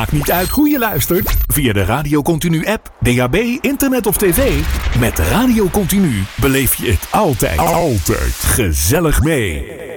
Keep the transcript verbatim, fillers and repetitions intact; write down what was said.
Maakt niet uit hoe je luistert. Via de Radio Continu app, D A B, internet of tv. Met Radio Continu beleef je het altijd, altijd gezellig mee.